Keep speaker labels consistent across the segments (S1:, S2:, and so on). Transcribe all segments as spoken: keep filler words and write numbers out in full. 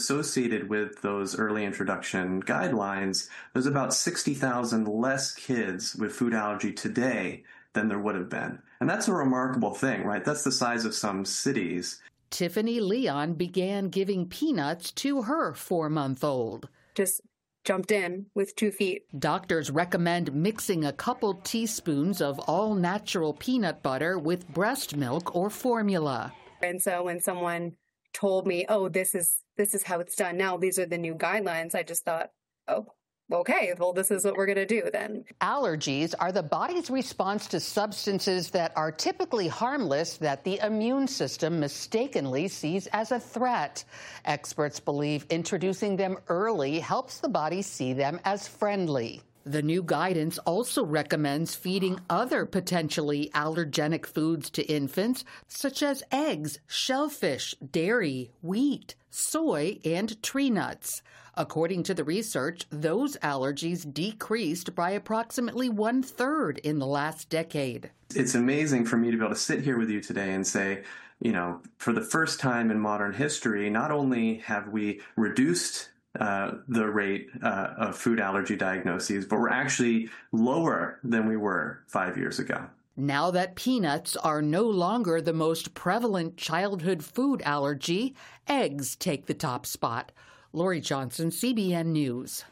S1: Associated with those early introduction guidelines, there's about sixty thousand less kids with food allergy today than there would have been. And that's a remarkable thing, right? That's the size of some cities.
S2: Tiffany Leon began giving peanuts to her four-month-old.
S3: Just jumped in with two feet.
S2: Doctors recommend mixing a couple teaspoons of all-natural peanut butter with breast milk or formula.
S3: And so when someone told me, oh, this is this is how it's done now, these are the new guidelines, I just thought, oh, okay, well, this is what we're going to do then.
S2: Allergies are the body's response to substances that are typically harmless that the immune system mistakenly sees as a threat. Experts believe introducing them early helps the body see them as friendly. The new guidance also recommends feeding other potentially allergenic foods to infants, such as eggs, shellfish, dairy, wheat, soy, and tree nuts. According to the research, those allergies decreased by approximately one-third in the last decade.
S1: It's amazing for me to be able to sit here with you today and say, you know, for the first time in modern history, not only have we reduced Uh, the rate uh, of food allergy diagnoses, but we're actually lower than we were five years ago.
S2: Now that peanuts are no longer the most prevalent childhood food allergy, eggs take the top spot. Lori Johnson, C B N News.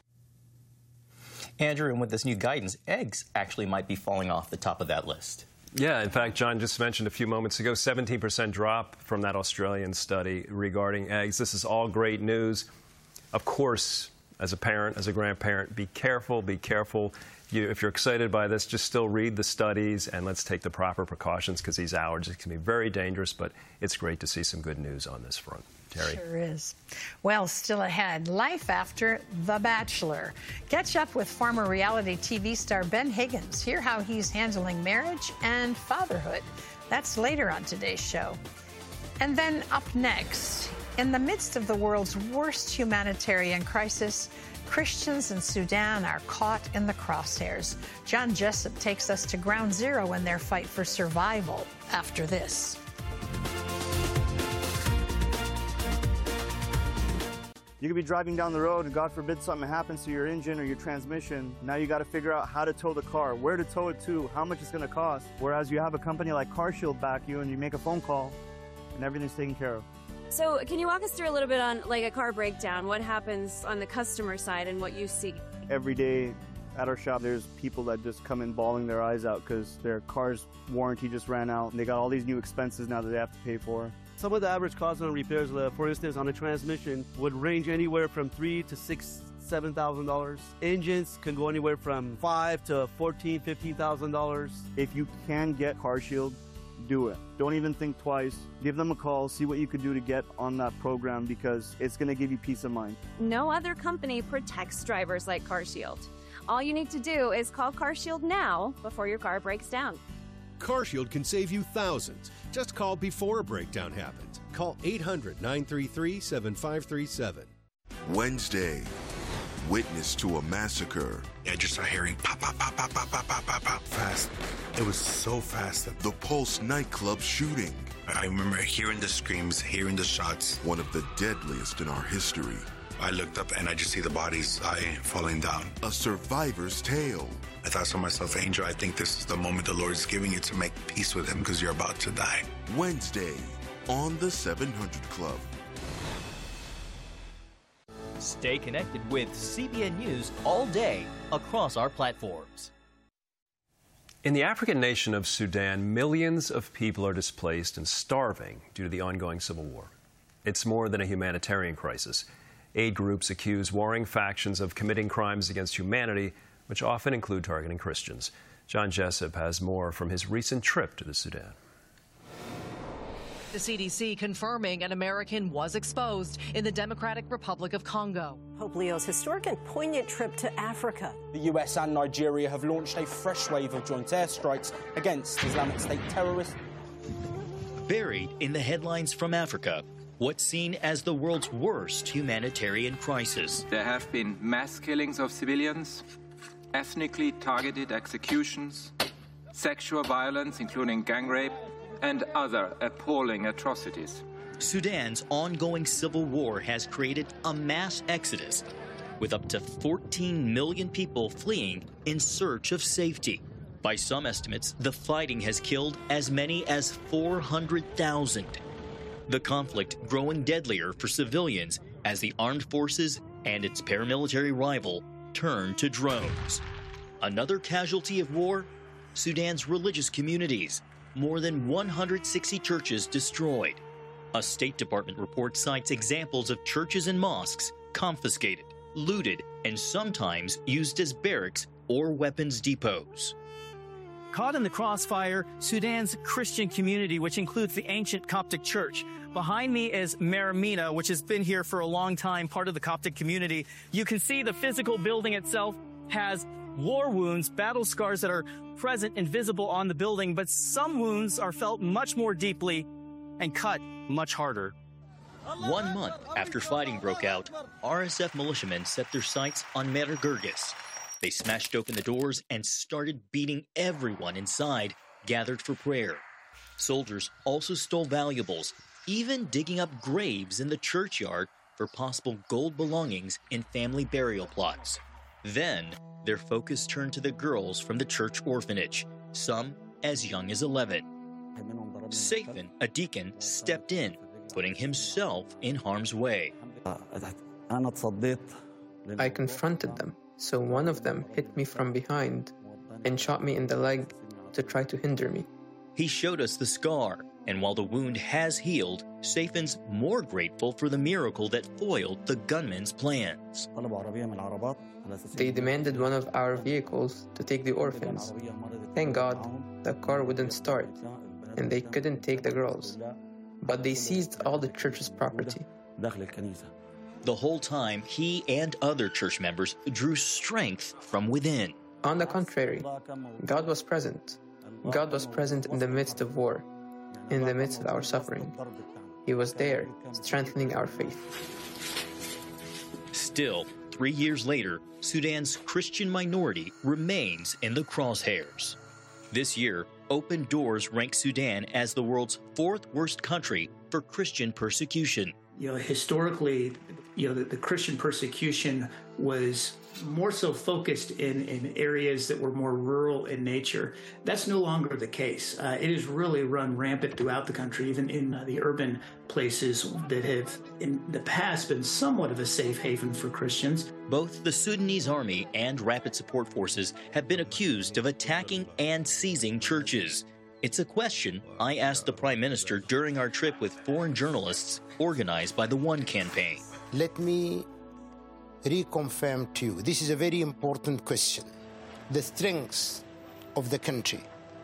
S4: Andrew, and with this new guidance, eggs actually might be falling off the top of that list.
S5: Yeah, in fact, John just mentioned a few moments ago, seventeen percent drop from that Australian study regarding eggs. This is all great news. Of course, as a parent, as a grandparent, be careful, be careful. You, if you're excited by this, just still read the studies and let's take the proper precautions because these allergies can be very dangerous, but it's great to see some good news on this front. Terry.
S6: Sure is. Well, still ahead, life after The Bachelor. Catch up with former reality T V star Ben Higgins. Hear how he's handling marriage and fatherhood. That's later on today's show. And then up next, in the midst of the world's worst humanitarian crisis, Christians in Sudan are caught in the crosshairs. John Jessup takes us to ground zero in their fight for survival after this.
S7: You could be driving down the road and God forbid something happens to your engine or your transmission. Now you got to figure out how to tow the car, where to tow it to, how much it's going to cost. Whereas you have a company like CarShield back you and you make a phone call and everything's taken care of.
S8: So can you walk us through a little bit on like a car breakdown? What happens on the customer side and what you see?
S7: Every day at our shop, there's people that just come in bawling their eyes out because their car's warranty just ran out and they got all these new expenses now that they have to pay for.
S9: Some of the average costs on repairs, uh, for instance, on a transmission would range anywhere from three to six, seven thousand dollars. Engines can go anywhere from five to fourteen, fifteen thousand dollars.
S7: If you can get CarShield, do it. Don't even think twice. Give them a call, see what you could do to get on that program because it's going to give you peace of mind.
S8: No other company protects drivers like CarShield. All you need to do is call CarShield now before your car breaks down.
S10: CarShield can save you thousands. Just call before a breakdown happens. Call eight hundred, nine three three, seven five three seven.
S11: Wednesday, witness to a massacre.
S12: I just started hearing pop, pop, pop, pop, pop, pop, pop, pop, pop. Fast. It was so fast.
S11: The Pulse nightclub shooting.
S12: I remember hearing the screams, hearing the shots.
S11: One of the deadliest in our history.
S12: I looked up and I just see the bodies uh, falling down.
S11: A survivor's tale.
S12: I thought to myself, Angel, I think this is the moment the Lord is giving you to make peace with him because you're about to die.
S11: Wednesday on the seven hundred Club.
S4: Stay connected with C B N News all day across our platforms.
S5: In the African nation of Sudan, millions of people are displaced and starving due to the ongoing civil war. It's more than a humanitarian crisis. Aid groups accuse warring factions of committing crimes against humanity, which often include targeting Christians. John Jessup has more from his recent trip to the Sudan.
S13: The C D C confirming an American was exposed in the Democratic Republic of Congo.
S14: Pope Leo's historic and poignant trip to Africa.
S15: The U S and Nigeria have launched a fresh wave of joint airstrikes against Islamic State terrorists.
S16: Buried in the headlines from Africa, what's seen as the world's worst humanitarian crisis.
S17: There have been mass killings of civilians, ethnically targeted executions, sexual violence, including gang rape, and other appalling atrocities.
S16: Sudan's ongoing civil war has created a mass exodus, with up to fourteen million people fleeing in search of safety. By some estimates, the fighting has killed as many as four hundred thousand. The conflict growing deadlier for civilians as the armed forces and its paramilitary rival turn to drones. Another casualty of war? Sudan's religious communities. More than one hundred sixty churches destroyed. A State Department report cites examples of churches and mosques confiscated, looted, and sometimes used as barracks or weapons depots.
S18: Caught in the crossfire, Sudan's Christian community, which includes the ancient Coptic church. Behind me is Maramina, which has been here for a long time, part of the Coptic community. You can see the physical building itself has war wounds, battle scars that are present and visible on the building, but some wounds are felt much more deeply and cut much harder.
S16: One month after fighting broke out, R S F militiamen set their sights on Mer Girgis. They smashed open the doors and started beating everyone inside, gathered for prayer. Soldiers also stole valuables, even digging up graves in the churchyard for possible gold belongings in family burial plots. Then, their focus turned to the girls from the church orphanage, some as young as eleven. Safin, a deacon, stepped in, putting himself in harm's way.
S19: I confronted them, so one of them hit me from behind and shot me in the leg to try to hinder me.
S16: He showed us the scar, and while the wound has healed, Safin's more grateful for the miracle that foiled the gunman's plans.
S19: They demanded one of our vehicles to take the orphans. Thank God, the car wouldn't start, and they couldn't take the girls. But they seized all the church's property.
S16: The whole time, he and other church members drew strength from within.
S19: On the contrary, God was present. God was present in the midst of war, in the midst of our suffering. He was there, strengthening our faith.
S16: Still, three years later, Sudan's Christian minority remains in the crosshairs. This year, Open Doors ranks Sudan as the world's fourth worst country for Christian persecution.
S20: You know, historically, you know, the, the Christian persecution was more so focused in, in areas that were more rural in nature. That's no longer the case. Uh, it has really run rampant throughout the country, even in uh, the urban places that have in the past been somewhat of a safe haven for Christians.
S16: Both the Sudanese army and rapid support forces have been accused of attacking and seizing churches. It's a question I asked the Prime Minister during our trip with foreign journalists organized by the One Campaign.
S21: Let me reconfirm to you, this is a very important question. The strength of the country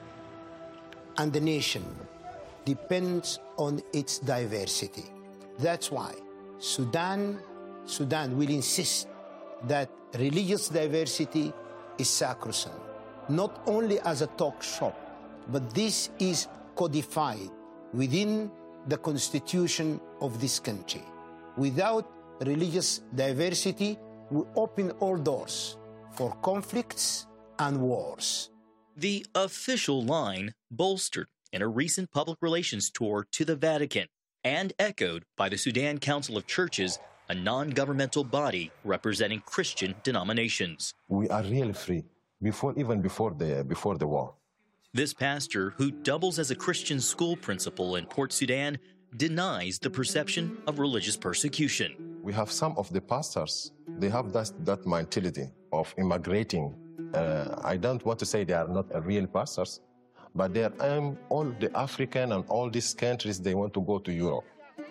S21: and the nation depends on its diversity. That's why Sudan, Sudan will insist that religious diversity is sacrosanct, not only as a talk shop, but this is codified within the constitution of this country. Without religious diversity, we open all doors for conflicts and wars.
S16: The official line bolstered in a recent public relations tour to the Vatican and echoed by the Sudan Council of Churches, a non-governmental body representing Christian denominations.
S22: We are really free, before even before the, before the war.
S16: This pastor, who doubles as a Christian school principal in Port Sudan, denies the perception of religious persecution.
S22: We have some of the pastors, they have that, that mentality of immigrating. Uh, I don't want to say they are not real pastors, but they are um, all the African and all these countries, they want to go to Europe.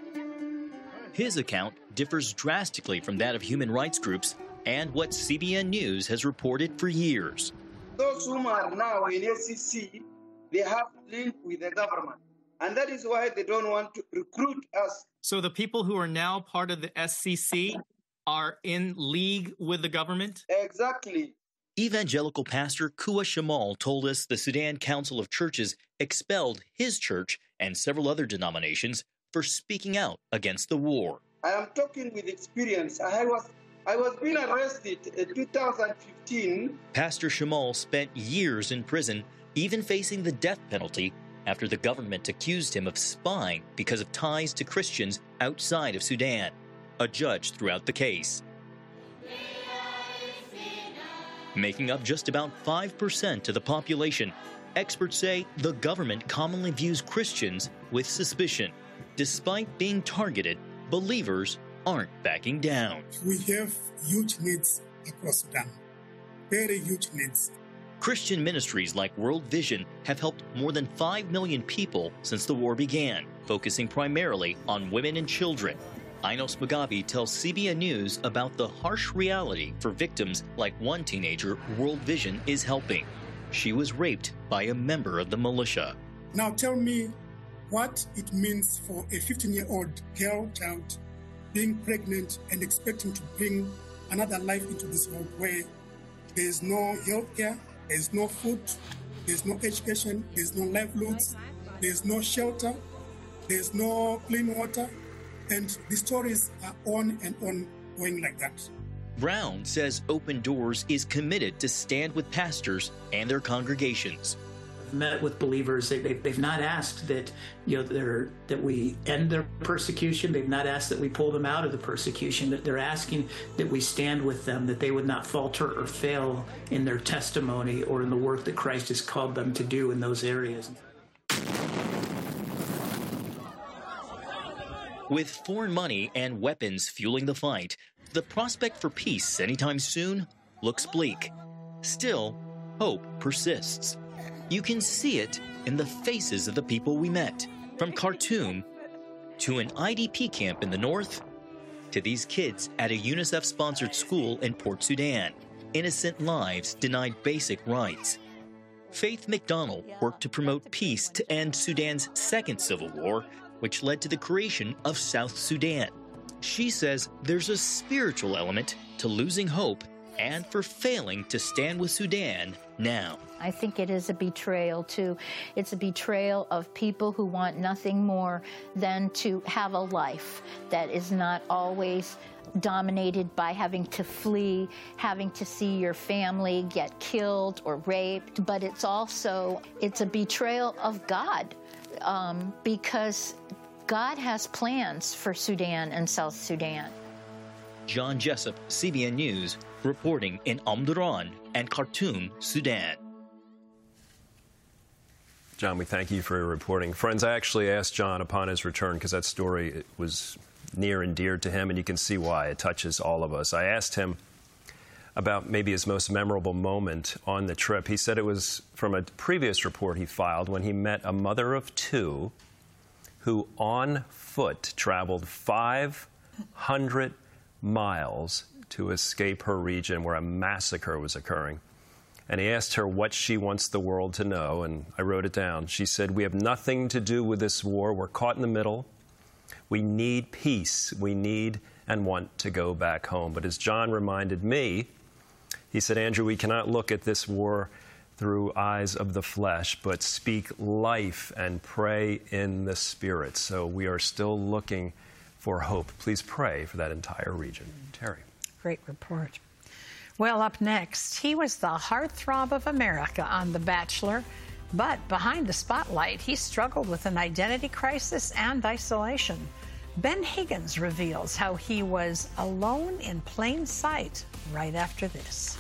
S16: His account differs drastically from that of human rights groups and what C B N News has reported for years.
S23: Those whom are now in S C C, they have linked with the government. And that is why they don't want to recruit us.
S18: So the people who are now part of the S C C are in league with the government?
S23: Exactly.
S16: Evangelical pastor Kua Shamal told us the Sudan Council of Churches expelled his church and several other denominations for speaking out against the war.
S23: I am talking with experience. I was I was being arrested in two thousand fifteen.
S16: Pastor Shamal spent years in prison, even facing the death penalty, after the government accused him of spying because of ties to Christians outside of Sudan. A judge threw out the case. Making up just about five percent of the population, experts say the government commonly views Christians with suspicion. Despite being targeted, believers aren't backing down.
S1: We have huge needs across Sudan, very huge needs.
S16: Christian ministries like World Vision have helped more than five million people since the war began, focusing primarily on women and children. Inos Mugabe tells C B N News about the harsh reality for victims like one teenager World Vision is helping. She was raped by a member of the militia.
S1: Now tell me what it means for a fifteen-year-old girl child being pregnant and expecting to bring another life into this world where there is no health care, there is no food, there is no education, there is no livelihoods, there is no shelter, there is no clean water. And the stories are on and on going like that.
S16: Brown says Open Doors is committed to stand with pastors and their congregations.
S20: I've met with believers. They, they, they've not asked that you know they're, that we end their persecution. They've not asked that we pull them out of the persecution. That they're asking that we stand with them, that they would not falter or fail in their testimony or in the work that Christ has called them to do in those areas.
S16: With foreign money and weapons fueling the fight, the prospect for peace anytime soon looks bleak. Still, hope persists. You can see it in the faces of the people we met, from Khartoum to an I D P camp in the north to these kids at a UNICEF-sponsored school in Port Sudan. Innocent lives denied basic rights. Faith McDonald worked to promote peace to end Sudan's second civil war, which led to the creation of South Sudan. She says there's a spiritual element to losing hope and for failing to stand with Sudan now.
S2: I think it is a betrayal, too. It's a betrayal of people who want nothing more than to have a life that is not always dominated by having to flee, having to see your family get killed or raped. But it's also, it's a betrayal of God. Um, because God has plans for Sudan and South Sudan.
S16: John Jessup, C B N News, reporting in Omdurman and Khartoum, Sudan.
S5: John, we thank you for your reporting. Friends, I actually asked John upon his return, because that story was near and dear to him, and you can see why. It touches all of us. I asked him about maybe his most memorable moment on the trip. He said it was from a previous report he filed when he met a mother of two who on foot traveled five hundred miles to escape her region where a massacre was occurring. And he asked her what she wants the world to know, and I wrote it down. She said, "We have nothing to do with this war. We're caught in the middle. We need peace. We need and want to go back home." But as John reminded me, he said, "Andrew, we cannot look at this war through eyes of the flesh, but speak life and pray in the Spirit." So we are still looking for hope. Please pray for that entire region. Terry.
S6: Great report. Well, up next, he was the heartthrob of America on The Bachelor, but behind the spotlight, he struggled with an identity crisis and isolation. Ben Higgins reveals how he was alone in plain sight right after this.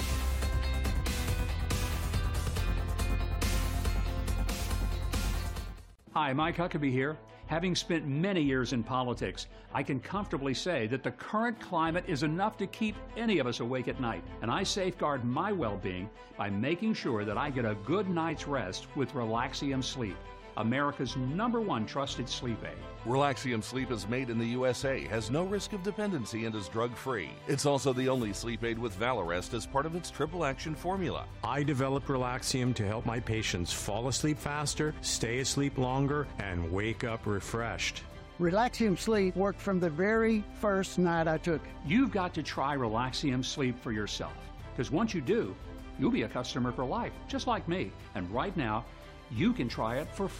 S3: Hi, Mike Huckabee here. Having spent many years in politics, I can comfortably say that the current climate is enough to keep any of us awake at night, and I safeguard my well-being by making sure that I get a good night's rest with Relaxium Sleep, America's number one trusted sleep aid.
S24: Relaxium Sleep is made in the U S A, has no risk of dependency, and is drug-free. It's also the only sleep aid with Valarest as part of its triple action formula.
S25: I developed Relaxium to help my patients fall asleep faster, stay asleep longer, and wake up refreshed.
S26: Relaxium Sleep worked from the very first night I took it.
S3: You've got to try Relaxium Sleep for yourself, because once you do, you'll be a customer for life, just like me. And right now, you can try it for free.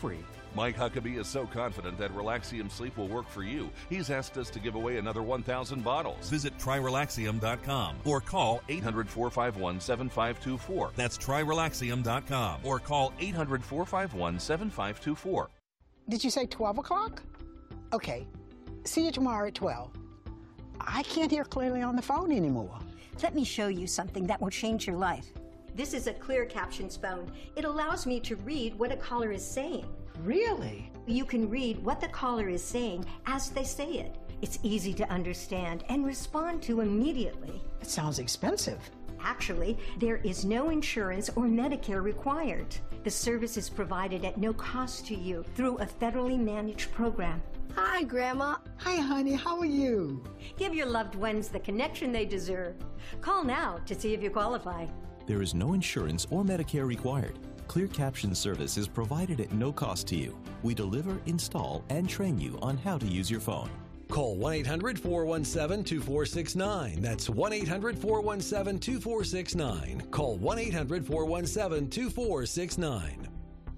S24: Mike Huckabee is so confident that Relaxium Sleep will work for you, he's asked us to give away another one thousand bottles. Visit try relaxium dot com or call eight hundred, four five one, seven five two four. That's try relaxium dot com or call eight hundred, four five one, seven five two four.
S26: Did you say twelve o'clock? Okay. See you tomorrow at twelve. I can't hear clearly on the phone anymore.
S7: Let me show you something that will change your life. This is a clear captions phone. It allows me to read what a caller is saying.
S26: Really?
S7: You can read what the caller is saying as they say it. It's easy to understand and respond to immediately.
S26: It sounds expensive.
S7: Actually, there is no insurance or Medicare required. The service is provided at no cost to you through a federally managed program.
S26: Hi, Grandma. Hi, honey. How are you?
S7: Give your loved ones the connection they deserve. Call now to see if you qualify.
S8: There is no insurance or Medicare required. Clear Caption service is provided at no cost to you. We deliver, install, and train you on how to use your phone.
S9: Call one eight hundred, four one seven, two four six nine. That's one eight hundred, four one seven, two four six nine. Call one eight hundred, four one seven, two four six nine.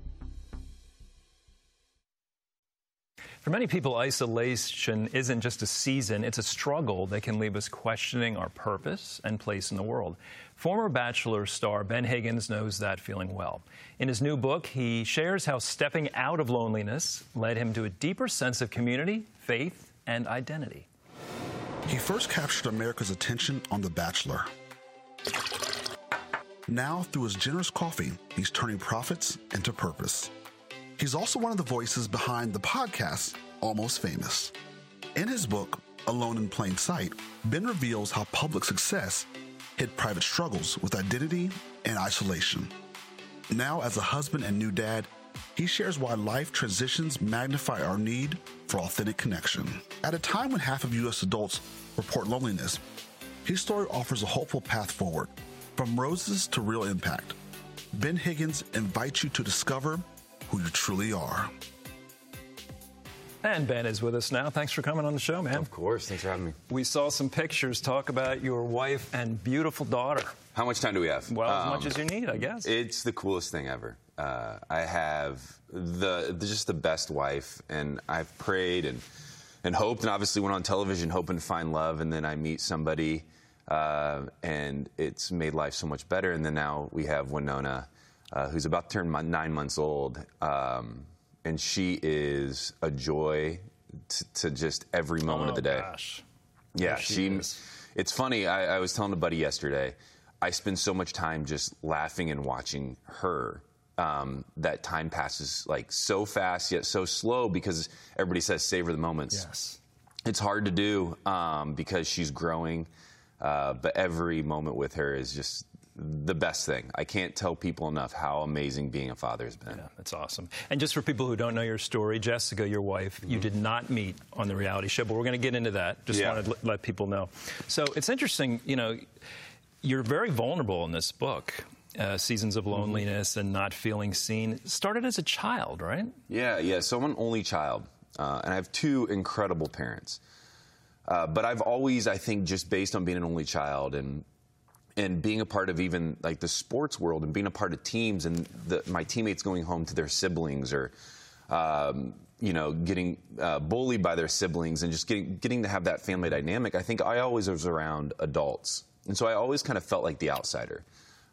S10: For many people, isolation isn't just a season, it's a struggle that can leave us questioning our purpose and place in the world. Former Bachelor star Ben Higgins knows that feeling well. In his new book, he shares how stepping out of loneliness led him to a deeper sense of community, faith, and identity.
S11: He first captured America's attention on The Bachelor. Now, through his generous coffee, he's turning profits into purpose. He's also one of the voices behind the podcast, Almost Famous. In his book, Alone in Plain Sight, Ben reveals how public success hid private struggles with identity and isolation. Now, as a husband and new dad, he shares why life transitions magnify our need for authentic connection. At a time when half of U S adults report loneliness, his story offers a hopeful path forward, from roses to real impact. Ben Higgins invites you to discover who you truly are.
S10: And Ben is with us now. Thanks for coming on the show, man.
S12: Of course. Thanks for having me.
S10: We saw some pictures. Talk about your wife and beautiful daughter.
S12: How much time do we have?
S10: Well, as
S12: um,
S10: much as you need, I guess.
S12: It's the coolest thing ever. Uh, I have the, the just the best wife, and I've prayed and and hoped, and obviously went on television hoping to find love, and then I meet somebody, uh, and it's made life so much better. And then now we have Winona, uh, who's about to turn nine months old. Um, And she is a joy to, to just every moment
S10: oh,
S12: of the day.
S10: Gosh.
S12: Yeah,
S10: There she
S12: she.
S10: is.
S12: It's funny. I, I was telling a buddy yesterday. I spend so much time just laughing and watching her. Um, that time passes like so fast yet so slow because everybody says savor the moments.
S10: Yes.
S12: It's hard to do um, because she's growing, uh, but every moment with her is just the best thing. I can't tell people enough how amazing being a father has been.
S10: Yeah, that's awesome. And just for people who don't know your story, Jessica, your wife, mm-hmm. you did not meet on the reality show, but we're going to get into that. Just
S12: Yeah.
S10: wanted to let people know. So it's interesting, you know, you're very vulnerable in this book. Uh, seasons of loneliness mm-hmm. and not feeling seen. It started as a child, right?
S12: Yeah, yeah. So I'm an only child, uh, and I have two incredible parents. Uh, but I've always, I think, just based on being an only child and and being a part of even like the sports world and being a part of teams and the, my teammates going home to their siblings or, um, you know, getting uh, bullied by their siblings and just getting getting to have that family dynamic. I think I always was around adults, and so I always kind of felt like the outsider.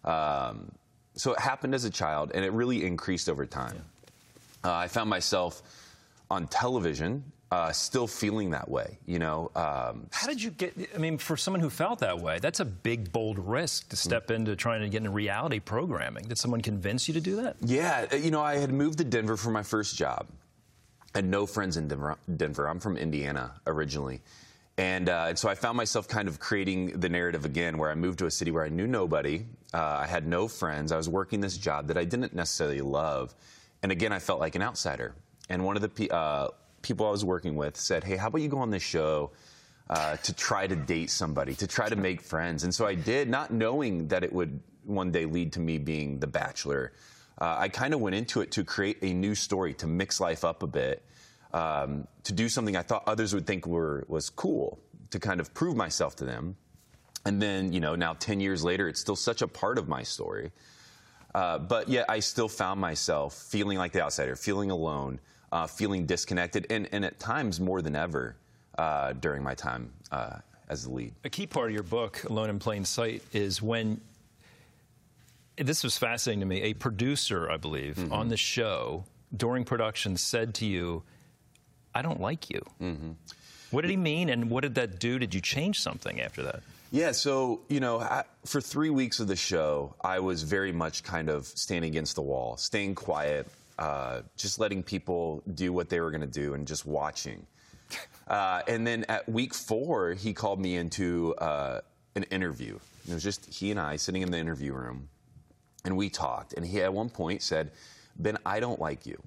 S12: Um, so it happened as a child, and it really increased over time. Uh, I found myself on television, uh, still feeling that way, you know. Um,
S10: How did you get, I mean, for someone who felt that way, that's a big, bold risk to step mm-hmm. into trying to get into reality programming. Did someone convince you to do that?
S12: Yeah, you know, I had moved to Denver for my first job. I had no friends in Denver. Denver. I'm from Indiana originally. And, uh, and so I found myself kind of creating the narrative again, where I moved to a city where I knew nobody. Uh, I had no friends. I was working this job that I didn't necessarily love. And again, I felt like an outsider. And one of the pe- uh, people I was working with said, hey, how about you go on this show uh, to try to date somebody, to try to make friends? And so I did, not knowing that it would one day lead to me being the Bachelor. Uh, I kind of went into it to create a new story, to mix life up a bit. Um, to do something I thought others would think were was cool, to kind of prove myself to them. And then, you know, now ten years later, it's still such a part of my story. Uh, but yet I still found myself feeling like the outsider, feeling alone, uh, feeling disconnected, and, and at times more than ever uh, during my time uh, as the lead.
S10: A key part of your book, Alone in Plain Sight, is when, this was fascinating to me, a producer, I believe, mm-hmm. on the show during production said to you, I don't like you. Mm-hmm. What did he mean, and what did that do? Did you change something after that?
S12: Yeah, so, you know, I, for three weeks of the show, I was very much kind of standing against the wall, staying quiet, uh, just letting people do what they were going to do and just watching. Uh, and then at week four, he called me into uh, an interview. It was just he and I sitting in the interview room, and we talked. And he at one point said, Ben, I don't like you.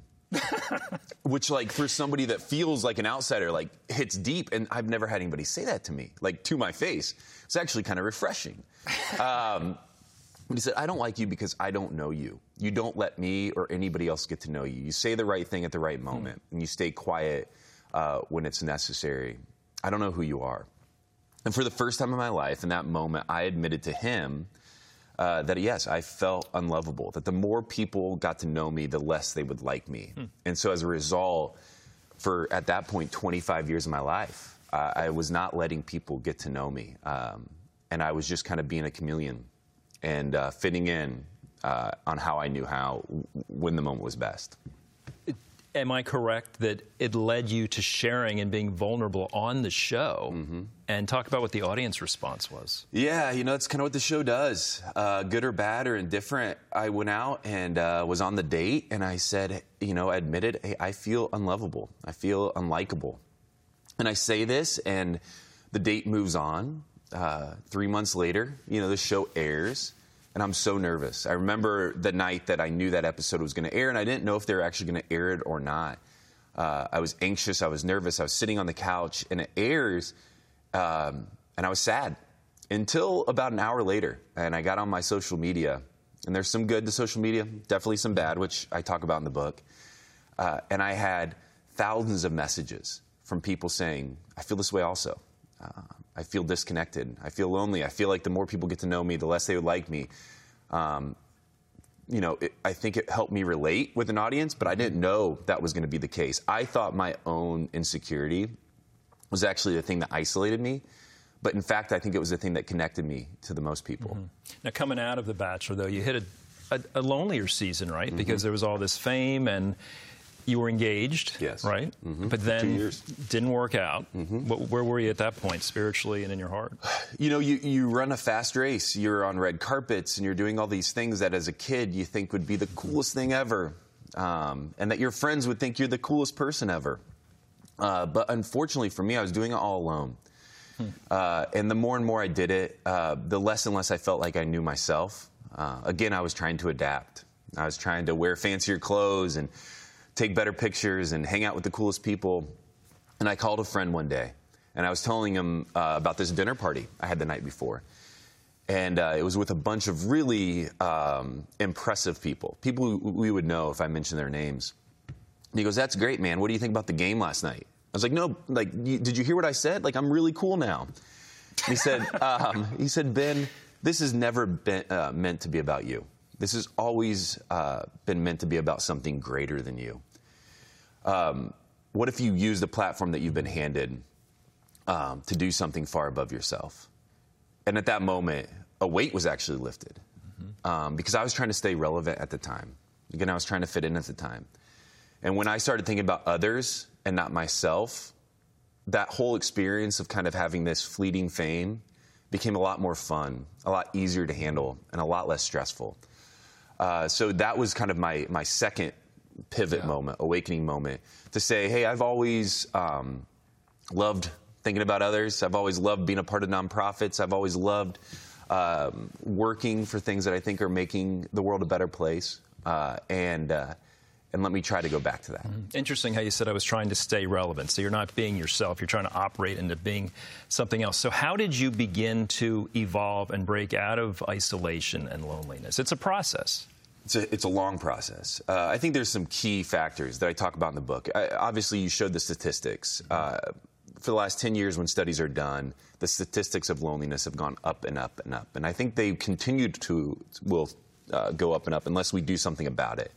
S12: Which, like, for somebody that feels like an outsider, like, hits deep. And I've never had anybody say that to me, like, to my face. It's actually kind of refreshing. Um, but he said, I don't like you because I don't know you. You don't let me or anybody else get to know you. You say the right thing at the right moment, mm. and you stay quiet uh, when it's necessary. I don't know who you are. And for the first time in my life, in that moment, I admitted to him Uh, that, yes, I felt unlovable, that the more people got to know me, the less they would like me. Hmm. And so as a result, for, at that point, twenty-five years of my life, uh, I was not letting people get to know me. Um, and I was just kind of being a chameleon and uh, fitting in uh, on how I knew how, when the moment was best.
S10: Am I correct that it led you to sharing and being vulnerable on the show? Mm-hmm. And talk about what the audience response was.
S12: Yeah, you know, it's kind of what the show does. Uh, good or bad or indifferent, I went out and uh, was on the date, and I said, you know, I admitted, hey, I feel unlovable. I feel unlikable. And I say this, and the date moves on. Uh, three months later, you know, the show airs. And I'm so nervous. I remember the night that I knew that episode was going to air, and I didn't know if they were actually going to air it or not. Uh, I was anxious. I was nervous. I was sitting on the couch, and it airs, um, and I was sad until about an hour later. And I got on my social media, and there's some good to social media, definitely some bad, which I talk about in the book. Uh, and I had thousands of messages from people saying, I feel this way also. Uh, I feel disconnected. I feel lonely. I feel like the more people get to know me, the less they would like me. Um, you know, it, I think it helped me relate with an audience, but I didn't know that was going to be the case. I thought my own insecurity was actually the thing that isolated me. But in fact, I think it was the thing that connected me to the most people.
S10: Mm-hmm. Now, coming out of The Bachelor, though, you hit a, a, a lonelier season, right? Mm-hmm. Because there was all this fame and you were engaged,
S12: yes,
S10: right?
S12: Mm-hmm.
S10: But then
S12: Two years.
S10: didn't work out.
S12: Mm-hmm.
S10: Where were you at that point, spiritually and in your heart?
S12: You know, you, you run a fast race. You're on red carpets, and you're doing all these things that as a kid you think would be the coolest thing ever, um, and that your friends would think you're the coolest person ever. Uh, but unfortunately for me, I was doing it all alone. Hmm. Uh, and the more and more I did it, uh, the less and less I felt like I knew myself. Uh, again, I was trying to adapt. I was trying to wear fancier clothes and take better pictures and hang out with the coolest people. And I called a friend one day, and I was telling him uh, about this dinner party I had the night before. And uh, it was with a bunch of really um, impressive people, people who we would know if I mentioned their names. And he goes, that's great, man. What do you think about the game last night? I was like, no, like, you, did you hear what I said? Like, I'm really cool now. He said, um, he said, Ben, this has never been uh, meant to be about you. This has always uh, been meant to be about something greater than you. Um, what if you use the platform that you've been handed um, to do something far above yourself? And at that moment, a weight was actually lifted mm-hmm. um, because I was trying to stay relevant at the time. Again, I was trying to fit in at the time. And when I started thinking about others and not myself, that whole experience of kind of having this fleeting fame became a lot more fun, a lot easier to handle, and a lot less stressful. Uh, so that was kind of my, my second pivot yeah. moment, awakening moment, to say, hey, I've always um, loved thinking about others. I've always loved being a part of nonprofits. I've always loved um, working for things that I think are making the world a better place. Uh, and uh, and let me try to go back to that.
S10: Mm-hmm. Interesting how you said I was trying to stay relevant. So you're not being yourself. You're trying to operate into being something else. So how did you begin to evolve and break out of isolation and loneliness? It's a process.
S12: It's a, it's a long process. Uh, I think there's some key factors that I talk about in the book. I, obviously, you showed the statistics. Uh, for the last ten years, when studies are done, the statistics of loneliness have gone up and up and up. And I think they continued to, will uh, go up and up unless we do something about it.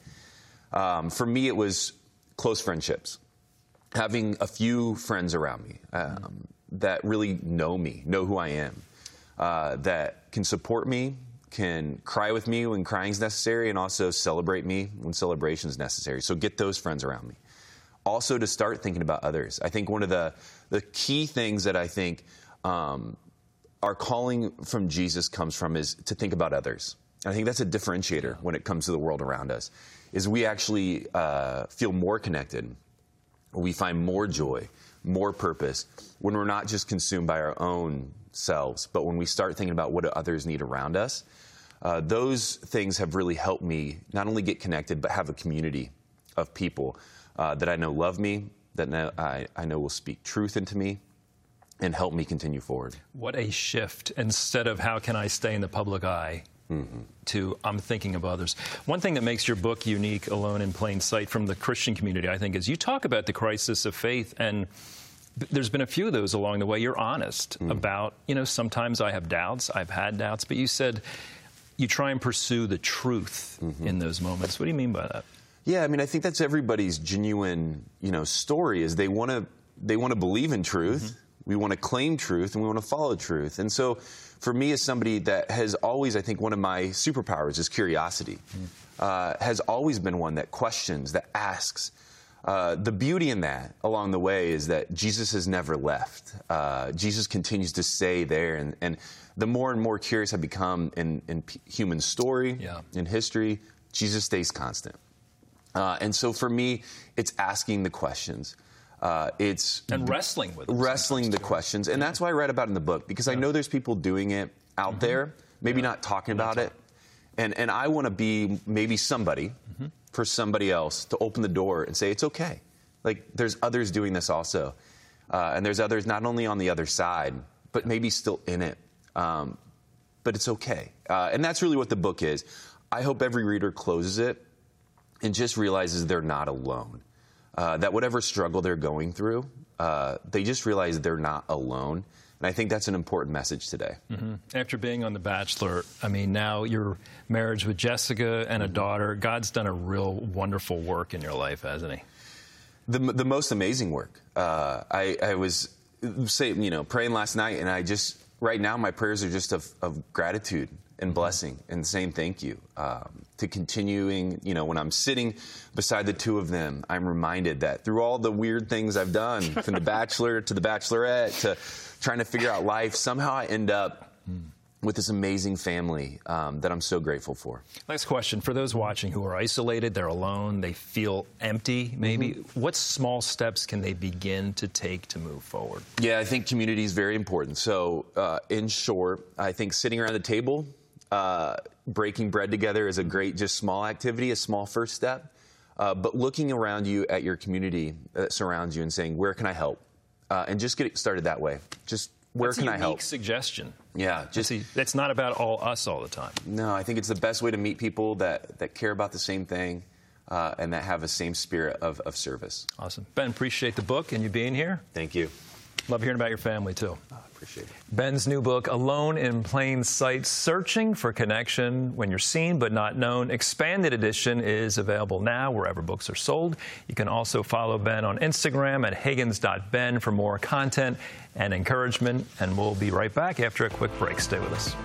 S12: Um, for me, it was close friendships. Having a few friends around me um, that really know me, know who I am, uh, that can support me, can cry with me when crying is necessary, and also celebrate me when celebration is necessary. So get those friends around me. Also to start thinking about others. I think one of the, the key things that I think um, our calling from Jesus comes from is to think about others. I think that's a differentiator when it comes to the world around us, is we actually uh, feel more connected. We find more joy, more purpose when we're not just consumed by our own selves, but when we start thinking about what do others need around us. Uh, those things have really helped me not only get connected, but have a community of people uh, that I know love me, that know, I, I know will speak truth into me, and help me continue forward.
S10: What a shift. Instead of how can I stay in the public eye, mm-hmm. to I'm thinking of others. One thing that makes your book unique, Alone in Plain Sight, from the Christian community, I think, is you talk about the crisis of faith, and there's been a few of those along the way. You're honest mm. about, you know, sometimes I have doubts, I've had doubts, but you said you try and pursue the truth mm-hmm. in those moments. What do you mean by that?
S12: Yeah, I mean, I think that's everybody's genuine, you know, story, is they want to they want to believe in truth. Mm-hmm. We want to claim truth, and we want to follow truth. And so for me, as somebody that has always, I think one of my superpowers is curiosity, mm. uh, has always been one that questions, that asks. Uh, the beauty in that along the way is that Jesus has never left. Uh, Jesus continues to stay there. And, and the more and more curious I become in, in p- human story, yeah. in history, Jesus stays constant. Uh, and so for me, it's asking the questions. Uh, it's
S10: and wrestling with them
S12: wrestling the too. questions, and that's why I write about it in the book, because yeah. I know there's people doing it out mm-hmm. there, maybe yeah. not talking about it, and and I want to be maybe somebody mm-hmm. for somebody else to open the door and say it's okay. Like there's others doing this also, uh, and there's others not only on the other side, but maybe still in it, um, but it's okay, uh, and that's really what the book is. I hope every reader closes it and just realizes they're not alone. Uh, that whatever struggle they're going through, uh, they just realize they're not alone. And I think that's an important message today.
S10: Mm-hmm. After being on The Bachelor, I mean, now your marriage with Jessica and a mm-hmm. daughter, God's done a real wonderful work in your life, hasn't he?
S12: The, the most amazing work. Uh, I, I was, say, you know, praying last night, and I just, right now, my prayers are just of, of gratitude and blessing and saying thank you. Um, to continuing, you know, when I'm sitting beside the two of them, I'm reminded that through all the weird things I've done, from The Bachelor to The Bachelorette to trying to figure out life, somehow I end up with this amazing family um, that I'm so grateful for.
S10: Next question. For those watching who are isolated, they're alone, they feel empty, maybe, mm-hmm. what small steps can they begin to take to move forward?
S12: Yeah, I think community is very important. So, uh, in short, I think sitting around the table, Uh, breaking bread together is a great, just small activity, a small first step. Uh, but looking around you at your community that surrounds you and saying, where can I help? Uh, and just get started that way. Just where
S10: That's
S12: can
S10: a
S12: I help?
S10: Unique suggestion.
S12: Yeah, just
S10: it's not about all us all the time.
S12: No, I think it's the best way to meet people that that care about the same thing uh, and that have the same spirit of, of service.
S10: Awesome, Ben. Appreciate the book and you being here.
S12: Thank you.
S10: Love hearing about your family, too.
S12: Oh, appreciate it.
S10: Ben's new book, Alone in Plain Sight, Searching for Connection When You're Seen But Not Known. Expanded edition is available now wherever books are sold. You can also follow Ben on Instagram at Higgins dot Ben for more content and encouragement. And we'll be right back after a quick break. Stay with us.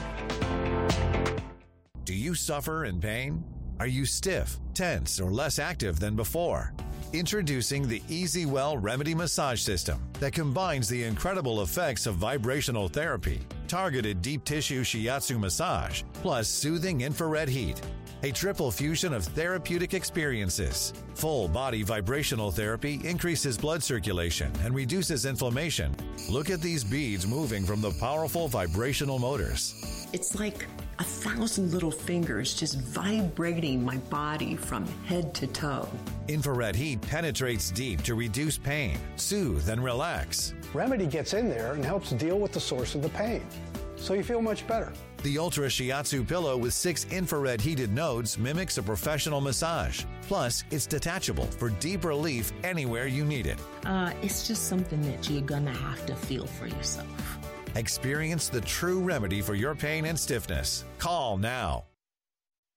S4: Do you suffer in pain? Are you stiff, tense, or less active than before? Introducing the EasyWell Remedy Massage System that combines the incredible effects of vibrational therapy, targeted deep tissue shiatsu massage, plus soothing infrared heat. A triple fusion of therapeutic experiences. Full body vibrational therapy increases blood circulation and reduces inflammation. Look at these beads moving from the powerful vibrational motors.
S13: It's like a thousand little fingers just vibrating my body from head to toe.
S4: Infrared heat penetrates deep to reduce pain, soothe, and relax.
S14: Remedy gets in there and helps deal with the source of the pain, so you feel much better.
S4: The Ultra Shiatsu pillow with six infrared heated nodes mimics a professional massage. Plus, it's detachable for deep relief anywhere you need it.
S13: Uh, it's just something that you're gonna have to feel for yourself.
S4: Experience the true remedy for your pain and stiffness. Call now.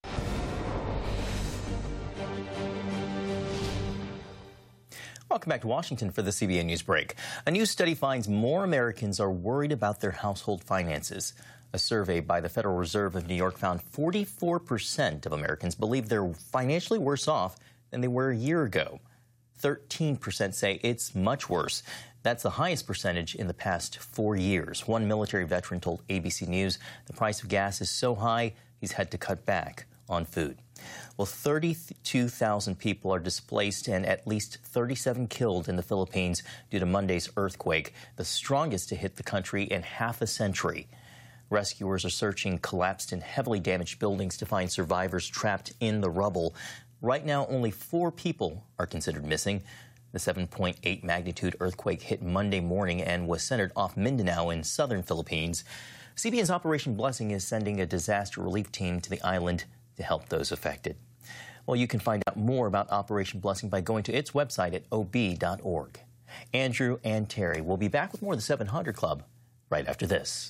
S15: Welcome back to Washington for the C B N News Break. A new study finds more Americans are worried about their household finances. A survey by the Federal Reserve of New York found forty-four percent of Americans believe they're financially worse off than they were a year ago. thirteen percent say it's much worse. That's the highest percentage in the past four years. One military veteran told A B C News the price of gas is so high he's had to cut back on food. Well, thirty-two thousand people are displaced and at least thirty-seven killed in the Philippines due to Monday's earthquake, the strongest to hit the country in half a century. Rescuers are searching collapsed and heavily damaged buildings to find survivors trapped in the rubble. Right now, only four people are considered missing. The seven point eight magnitude earthquake hit Monday morning and was centered off Mindanao in southern Philippines. C B N's Operation Blessing is sending a disaster relief team to the island to help those affected. Well, you can find out more about Operation Blessing by going to its website at O B dot org. Andrew and Terry will be back with more of the seven hundred Club right after this.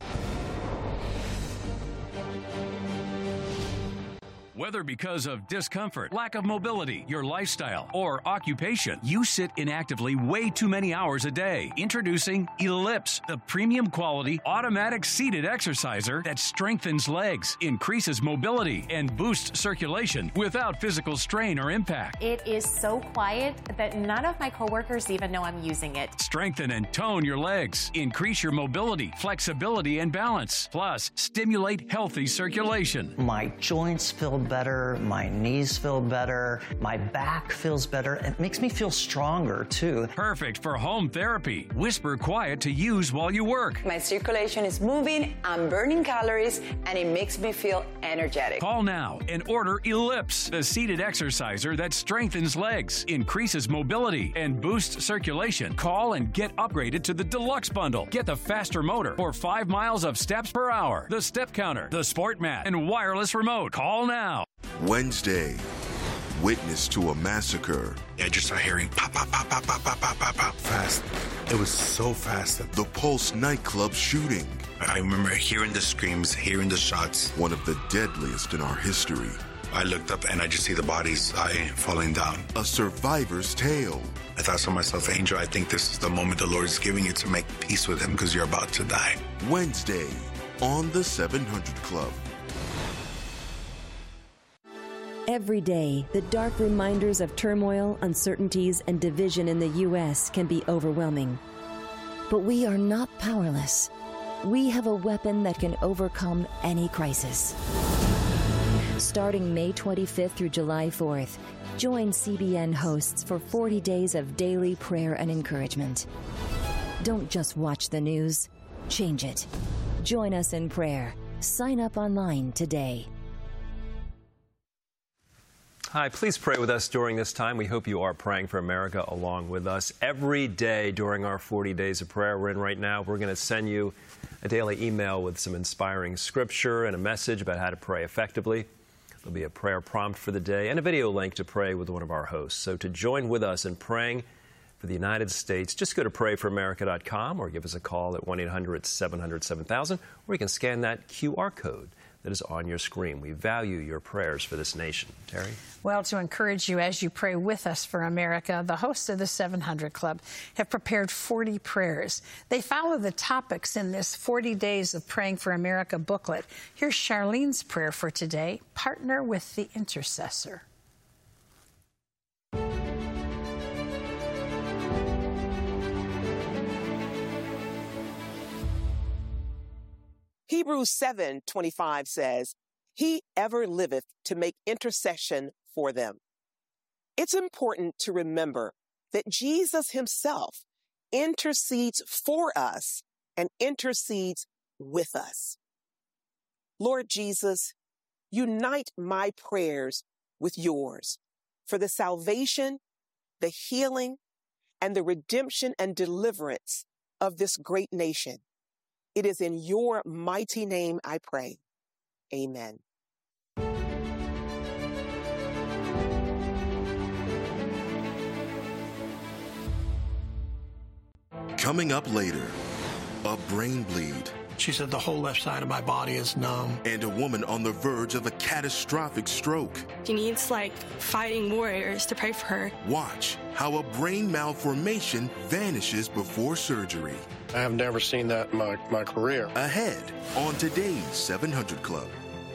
S3: Whether because of discomfort, lack of mobility, your lifestyle, or occupation, you sit inactively way too many hours a day. Introducing Ellipse, the premium quality automatic seated exerciser that strengthens legs, increases mobility, and boosts circulation without physical strain or impact.
S17: It is so quiet that none of my coworkers even know I'm using it.
S3: Strengthen and tone your legs, increase your mobility, flexibility, and balance. Plus, stimulate healthy circulation.
S18: My joints feel better, my knees feel better, my back feels better. It makes me feel stronger, too.
S3: Perfect for home therapy. Whisper quiet to use while you work.
S19: My circulation is moving, I'm burning calories, and it makes me feel energetic.
S3: Call now and order Ellipse, the seated exerciser that strengthens legs, increases mobility, and boosts circulation. Call and get upgraded to the Deluxe Bundle. Get the faster motor for five miles of steps per hour, the step counter, the sport mat, and wireless remote. Call now.
S21: Wednesday, witness to a massacre.
S22: I just started hearing pop, pop, pop, pop, pop, pop, pop, pop, pop. Fast. It was so fast.
S21: The Pulse nightclub shooting.
S22: I remember hearing the screams, hearing the shots.
S21: One of the deadliest in our history.
S22: I looked up and I just see the bodies uh, falling down.
S21: A survivor's tale.
S22: I thought to myself, Angel, I think this is the moment the Lord is giving you to make peace with him because you're about to die.
S21: Wednesday on the seven hundred Club.
S27: Every day, the dark reminders of turmoil, uncertainties, and division in the U S can be overwhelming. But we are not powerless. We have a weapon that can overcome any crisis. Starting May twenty-fifth through July fourth, join C B N hosts for forty days of daily prayer and encouragement. Don't just watch the news, change it. Join us in prayer. Sign up online today.
S5: Hi, please pray with us during this time. We hope you are praying for America along with us. Every day during our forty days of prayer we're in right now, we're going to send you a daily email with some inspiring scripture and a message about how to pray effectively. There'll be a prayer prompt for the day and a video link to pray with one of our hosts. So to join with us in praying for the United States, just go to pray for america dot com or give us a call at one eight hundred seven hundred seven thousand, or you can scan that Q R code that is on your screen. We value your prayers for this nation. Terry?
S6: Well, to encourage you as you pray with us for America, the hosts of the seven hundred Club have prepared forty prayers. They follow the topics in this forty days of Praying for America booklet. Here's Charlene's prayer for today. Partner with the intercessor.
S28: Hebrews seven twenty-five says, "He ever liveth to make intercession for them." It's important to remember that Jesus himself intercedes for us and intercedes with us. Lord Jesus, unite my prayers with yours for the salvation, the healing, and the redemption and deliverance of this great nation. It is in your mighty name I pray. Amen.
S21: Coming up later, a brain bleed
S1: She said the whole left side of my body is numb.
S21: And a woman on the verge of a catastrophic stroke.
S2: She needs, like, fighting warriors to pray for her.
S21: Watch how a brain malformation vanishes before surgery.
S14: I have never seen that in my, my career.
S21: Ahead on today's seven hundred Club.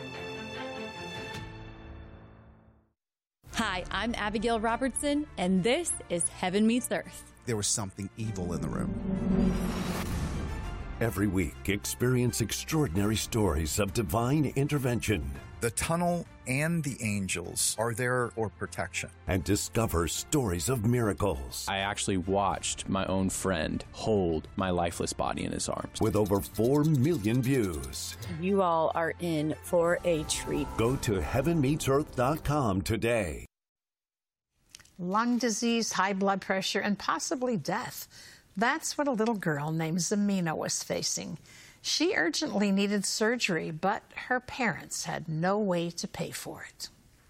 S16: Hi, I'm Abigail Robertson, and this is Heaven Meets Earth.
S20: There was something evil in the room.
S23: Every week, experience extraordinary stories of divine intervention.
S24: The tunnel and the angels are there for protection.
S23: And discover stories of miracles.
S25: I actually watched my own friend hold my lifeless body in his arms.
S23: With over four million views.
S16: You all are in for a treat.
S23: Go to heaven meets earth dot com today.
S6: Lung disease, high blood pressure, and possibly death. That's what a little girl named Zemina was facing. She urgently needed surgery, but her parents had no way to pay for it.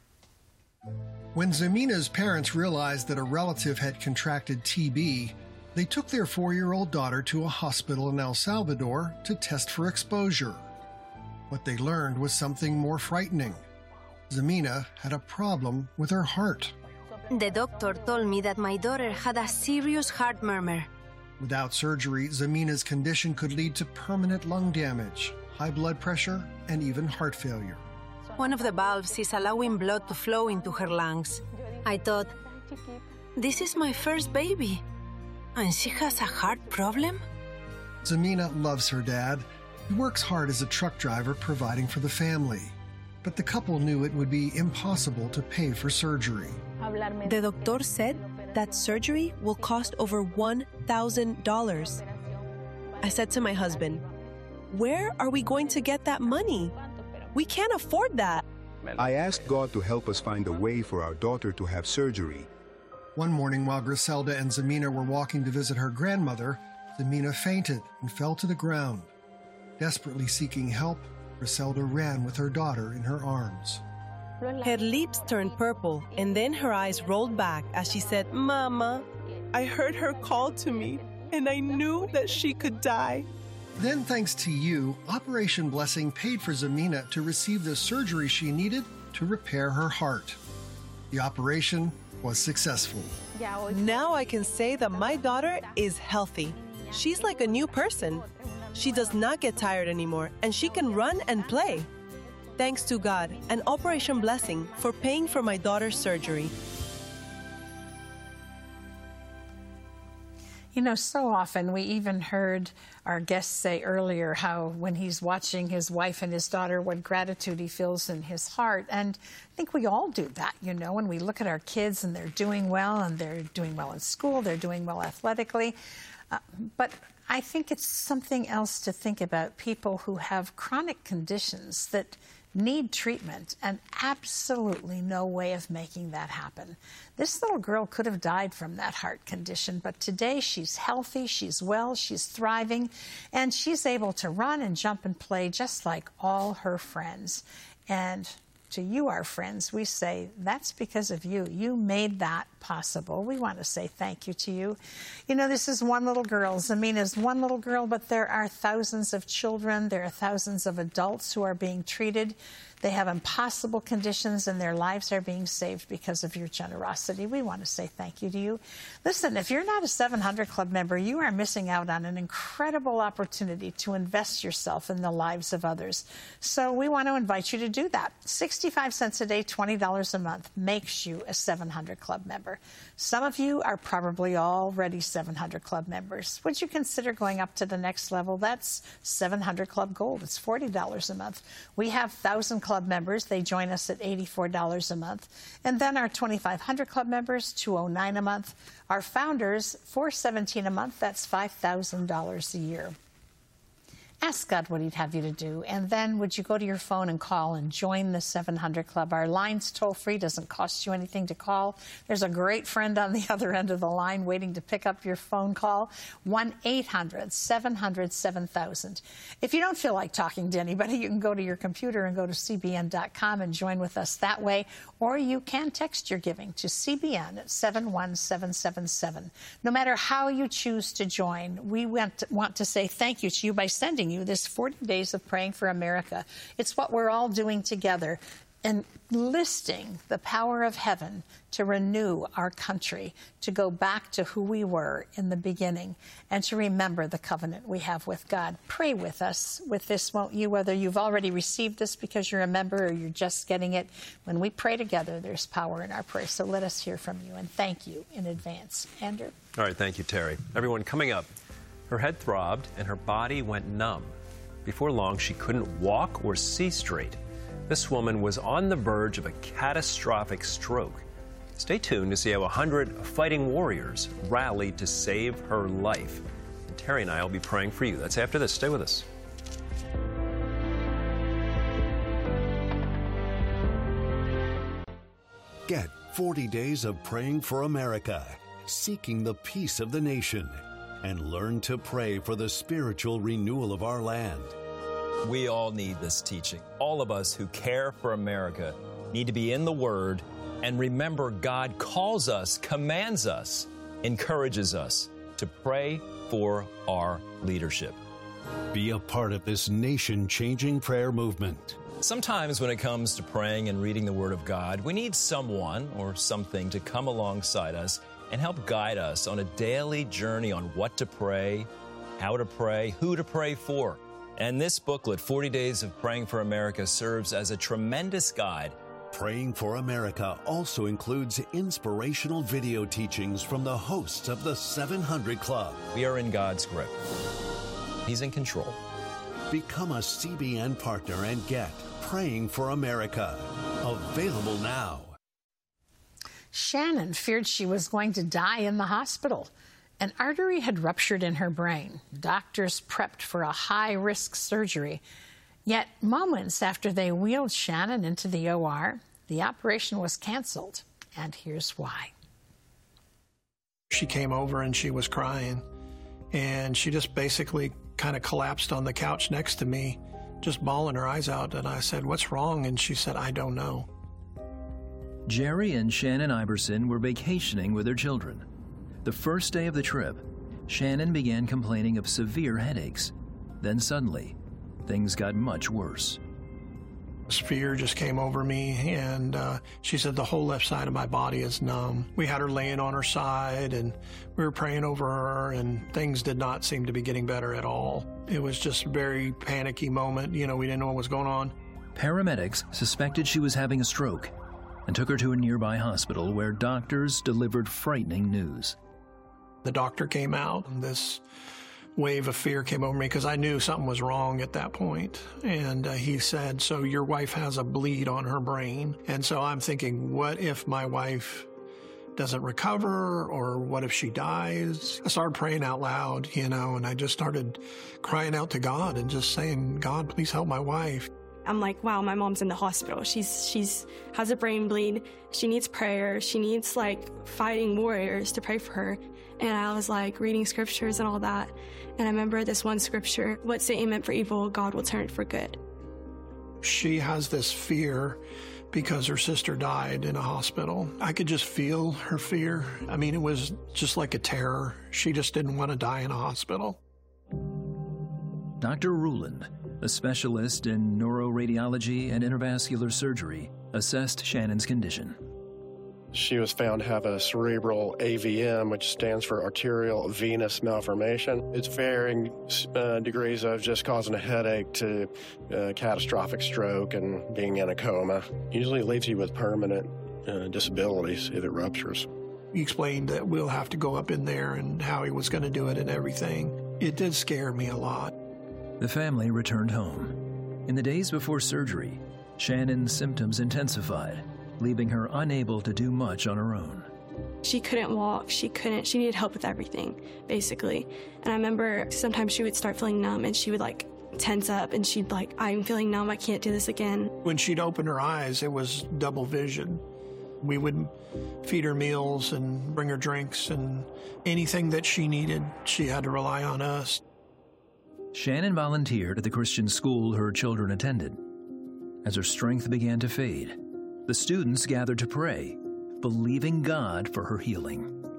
S25: When Zemina's parents realized that a relative had contracted T B, they took their four-year-old daughter to a hospital in El Salvador to test for exposure. What they learned was something more frightening. Zemina had a problem with her heart.
S26: The doctor told me that my daughter had a serious heart murmur.
S25: Without surgery, Zemina's condition could lead to permanent lung damage, high blood pressure, and even heart failure.
S26: One of the valves is allowing blood to flow into her lungs. I thought, this is my first baby, and she has a heart problem?
S25: Zemina loves her dad. He works hard as a truck driver providing for the family. But the couple knew it would be impossible to pay for surgery.
S29: The doctor said that surgery will cost over one thousand dollars. I said to my husband, where are we going to get that money? We can't afford that.
S30: I asked God to help us find a way for our daughter to have surgery.
S25: One morning while Griselda and Zemina were walking to visit her grandmother, Zemina fainted and fell to the ground. Desperately seeking help, Griselda ran with her daughter in her arms.
S29: Her lips turned purple, and then her eyes rolled back as she said, Mama, I heard her call to me, and I knew that she could die.
S25: Then, thanks to you, Operation Blessing paid for Zemina to receive the surgery she needed to repair her heart. The operation was successful.
S29: Now I can say that my daughter is healthy. She's like a new person. She does not get tired anymore, and she can run and play. Thanks to God and Operation Blessing for paying for my daughter's surgery.
S6: You know, so often we even heard our guest say earlier how when he's watching his wife and his daughter, what gratitude he feels in his heart. And I think we all do that, you know, when we look at our kids and they're doing well and they're doing well in school, they're doing well athletically. Uh, but I think it's something else to think about people who have chronic conditions that need treatment and absolutely no way of making that happen. This little girl could have died from that heart condition, but today she's healthy, she's well, she's thriving, and she's able to run and jump and play just like all her friends. And to you, our friends, we say that's because of you. You made that possible. We want to say thank you to you. You know, this is one little girl. Zemina's one little girl, but there are thousands of children. There are thousands of adults who are being treated. They have impossible conditions, and their lives are being saved because of your generosity. We want to say thank you to you. Listen, if you're not a seven hundred Club member, you are missing out on an incredible opportunity to invest yourself in the lives of others. So we want to invite you to do that. sixty-five cents a day, twenty dollars a month makes you a seven hundred Club member. Some of you are probably already seven hundred Club members. Would you consider going up to the next level? That's seven hundred Club Gold. It's forty dollars a month. We have one thousand Club members. They join us at eighty-four dollars a month. And then our twenty-five hundred Club members, two hundred nine dollars a month. Our founders, four hundred seventeen dollars a month. That's five thousand dollars a year. Ask God what he'd have you to do, and then would you go to your phone and call and join the seven hundred Club? Our line's toll-free, doesn't cost you anything to call. There's a great friend on the other end of the line waiting to pick up your phone call, one eight hundred, seven hundred, seven thousand. If you don't feel like talking to anybody, you can go to your computer and go to C B N dot com and join with us that way, or you can text your giving to C B N at seven one seven seven seven. No matter how you choose to join, we want to, want to say thank you to you by sending you this forty days of praying for America. It's what we're all doing together, and listing the power of heaven to renew our country, to go back to who we were in the beginning, and to remember the covenant we have with God. Pray with us with this, won't you? Whether you've already received this because you're a member or you're just getting it, when we pray together, there's power in our prayer. So let us hear from you, and thank you in advance. Andrew?
S5: All right, thank you, Terry. Everyone, coming up, her head throbbed and her body went numb. Before long, she couldn't walk or see straight. This woman was on the verge of a catastrophic stroke. Stay tuned to see how one hundred fighting warriors rallied to save her life. And Terry and I will be praying for you. That's after this. Stay with us.
S23: Get forty days of praying for America, seeking the peace of the nation, and learn to pray for the spiritual renewal of our land.
S4: We all need this teaching. All of us who care for America need to be in the Word and remember God calls us, commands us, encourages us to pray for our leadership.
S23: Be a part of this nation-changing prayer movement.
S4: Sometimes when it comes to praying and reading the Word of God, we need someone or something to come alongside us and help guide us on a daily journey on what to pray, how to pray, who to pray for. And this booklet, forty days of Praying for America, serves as a tremendous guide.
S23: Praying for America also includes inspirational video teachings from the hosts of the seven hundred Club.
S4: We are in God's grip. He's in control.
S23: Become a C B N partner and get Praying for America. Available now.
S6: Shannon feared she was going to die in the hospital. An artery had ruptured in her brain. Doctors prepped for a high-risk surgery. Yet moments after they wheeled Shannon into the O R, the operation was canceled. And here's why.
S1: She came over and she was crying. And she just basically kind of collapsed on the couch next to me, just bawling her eyes out. And I said, "What's wrong?" And she said, "I don't know."
S7: Jerry and Shannon Iverson were vacationing with their children. The first day of the trip, Shannon began complaining of severe headaches. Then suddenly, things got much worse.
S1: This fear just came over me, and uh, she said the whole left side of my body is numb. We had her laying on her side, and we were praying over her, and things did not seem to be getting better at all. It was just a very panicky moment. You know, we didn't know what was going on.
S7: Paramedics suspected she was having a stroke and took her to a nearby hospital where doctors delivered frightening news.
S1: The doctor came out, and this wave of fear came over me because I knew something was wrong at that point. And uh, he said, "So your wife has a bleed on her brain." And so I'm thinking, what if my wife doesn't recover, or what if she dies? I started praying out loud, you know, and I just started crying out to God and just saying, "God, please help my wife."
S2: I'm like, wow, my mom's in the hospital. She's she's has a brain bleed. She needs prayer. She needs like fighting warriors to pray for her. And I was like reading scriptures and all that. And I remember this one scripture, what Satan meant for evil, God will turn it for good.
S1: She has this fear because her sister died in a hospital. I could just feel her fear. I mean, it was just like a terror. She just didn't want to die in a hospital.
S7: Doctor Ruland, a specialist in neuroradiology and intravascular surgery, assessed Shannon's condition.
S8: She was found to have a cerebral A V M, which stands for arterial venous malformation. It's varying uh, degrees of just causing a headache to uh, catastrophic stroke and being in a coma. Usually it leaves you with permanent uh, disabilities if it ruptures.
S1: He explained that we'll have to go up in there and how he was going to do it and everything. It did scare me a lot.
S7: The family returned home. In the days before surgery, Shannon's symptoms intensified, leaving her unable to do much on her own.
S2: She couldn't walk. She couldn't. She needed help with everything, basically. And I remember sometimes she would start feeling numb, and she would like tense up, and she'd like, "I'm feeling numb. I can't do this again."
S1: When she'd open her eyes, it was double vision. We would feed her meals and bring her drinks, and anything that she needed, she had to rely on us.
S7: Shannon volunteered at the Christian school her children attended. As her strength began to fade, the students gathered to pray, believing God for her healing.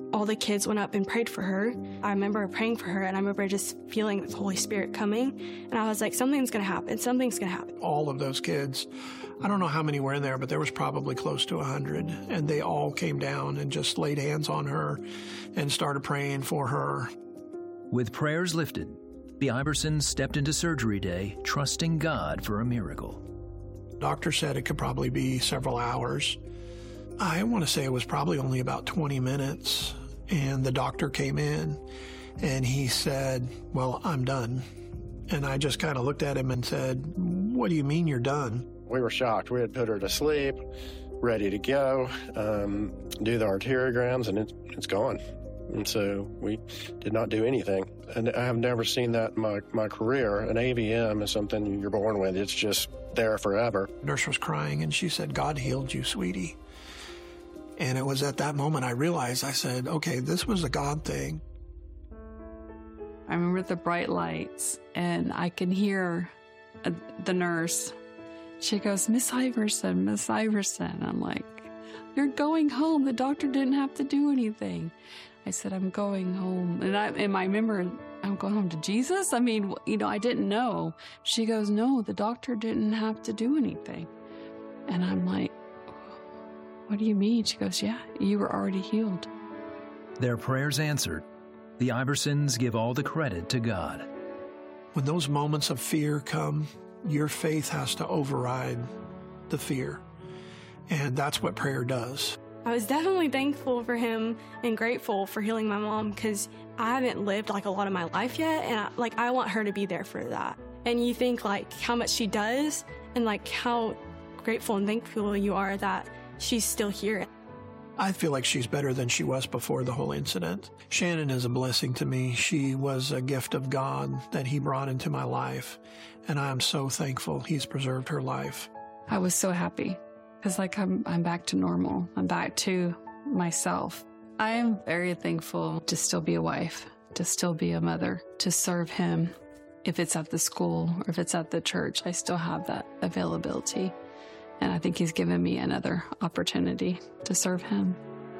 S2: all the kids went up and prayed for her. I remember praying for her, and I remember just feeling the Holy Spirit coming. And I was like, something's going to happen. Something's going to happen.
S1: All of those kids, I don't know how many were in there, but there was probably close to a hundred. And they all came down and just laid hands on her and started praying for her.
S7: With prayers lifted, the Iversons stepped into surgery day, trusting God for a miracle.
S1: Doctor said it could probably be several hours. I want to say it was probably only about twenty minutes, and the doctor came in, and he said, well, I'm done. And I just kind of looked at him and said, what do you mean you're done?
S8: We were shocked. We had put her to sleep, ready to go, um, do the arteriograms, and it, it's gone. And so we did not do anything. And I have never seen that in my, my career. An A V M is something you're born with. It's just there forever.
S1: The nurse was crying, and she said, God healed you, sweetie. And it was at that moment I realized, I said, okay, this was a God thing.
S3: I remember the bright lights, and I can hear uh, the nurse. She goes, Miss Iverson, Miss Iverson. I'm like, you're going home. The doctor didn't have to do anything. I said, I'm going home. And I, and I remember, I'm going home to Jesus? I mean, you know, I didn't know. She goes, no, the doctor didn't have to do anything. And I'm like, what do you mean? She goes, yeah, you were already healed.
S7: Their prayers answered. The Iversons give all the credit to God.
S1: When those moments of fear come, your faith has to override the fear. And that's what prayer does.
S2: I was definitely thankful for him and grateful for healing my mom, because I haven't lived like a lot of my life yet, and I, like I want her to be there for that. And you think like how much she does, and like how grateful and thankful you are that she's still here.
S1: I feel like she's better than she was before the whole incident. Shannon is a blessing to me. She was a gift of God that he brought into my life, and I'm so thankful he's preserved her life.
S3: I was so happy, because like I'm, I'm back to normal. I'm back to myself. I am very thankful to still be a wife, to still be a mother, to serve him. If it's at the school or if it's at the church, I still have that availability. And I think he's given me another opportunity to serve him.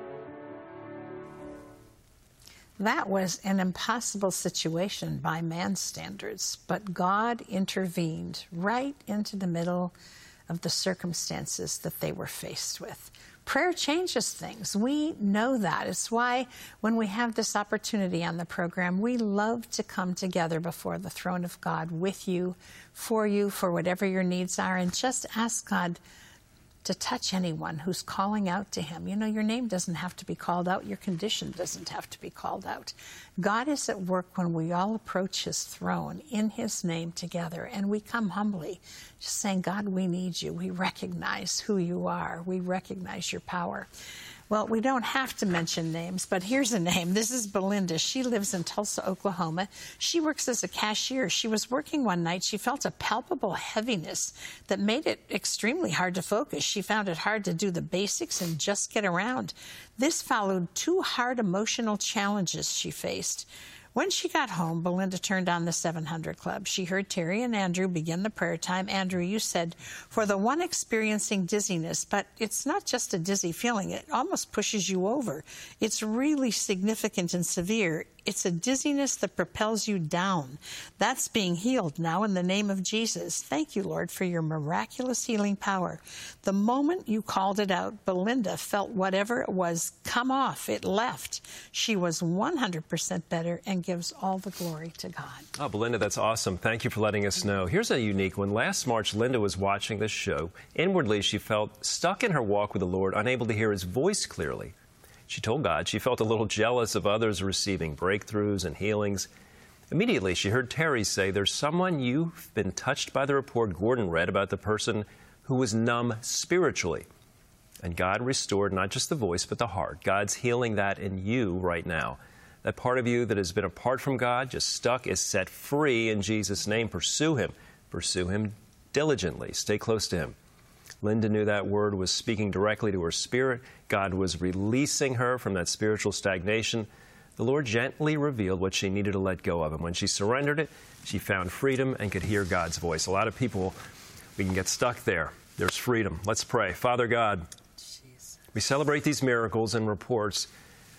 S6: That was an impossible situation by man's standards, but God intervened right into the middle of the circumstances that they were faced with. Prayer changes things. We know that. It's why when we have this opportunity on the program, we love to come together before the throne of God with you, for you, for whatever your needs are, and just ask God to touch anyone who's calling out to him. You know, your name doesn't have to be called out. Your condition doesn't have to be called out. God is at work when we all approach his throne in his name together, and we come humbly, just saying, God, we need you. We recognize who you are. We recognize your power. Well, we don't have to mention names, but here's a name. This is Belinda. She lives in Tulsa, Oklahoma. She works as a cashier. She was working one night. She felt a palpable heaviness that made it extremely hard to focus. She found it hard to do the basics and just get around. This followed two hard emotional challenges she faced. When she got home, Belinda turned on the seven hundred Club. She heard Terry and Andrew begin the prayer time. Andrew, you said, for the one experiencing dizziness, but it's not just a dizzy feeling. It almost pushes you over. It's really significant and severe. It's a dizziness that propels you down. That's being healed now in the name of Jesus. Thank you, Lord, for your miraculous healing power. The moment you called it out, Belinda felt whatever it was come off. It left. She was one hundred percent better and gives all the glory to God.
S5: Oh, Belinda, that's awesome. Thank you for letting us know. Here's a unique one. Last March, Linda was watching this show. Inwardly, she felt stuck in her walk with the Lord, unable to hear his voice clearly. She told God she felt a little jealous of others receiving breakthroughs and healings. Immediately, she heard Terry say, there's someone you've been touched by the report Gordon read about the person who was numb spiritually. And God restored not just the voice, but the heart. God's healing that in you right now. That part of you that has been apart from God, just stuck, is set free in Jesus' name. Pursue him. Pursue him diligently. Stay close to him. Linda knew that word was speaking directly to her spirit. God was releasing her from that spiritual stagnation. The Lord gently revealed what she needed to let go of. And when she surrendered it, she found freedom and could hear God's voice. A lot of people, we can get stuck there. There's freedom. Let's pray. Father God, we celebrate these miracles and reports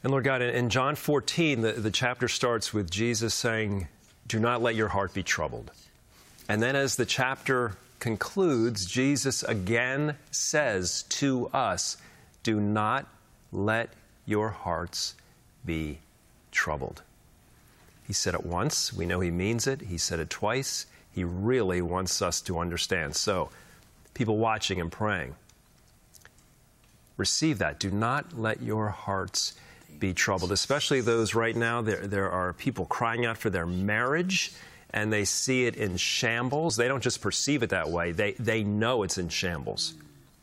S5: And Lord God, in John fourteen, the, the chapter starts with Jesus saying, do not let your heart be troubled. And then as the chapter concludes, Jesus again says to us, do not let your hearts be troubled. He said it once. We know he means it. He said it twice. He really wants us to understand. So, people watching and praying, receive that. Do not let your hearts be troubled, especially those right now. There, there are people crying out for their marriage, and they see it in shambles. They don't just perceive it that way. They, they know it's in shambles.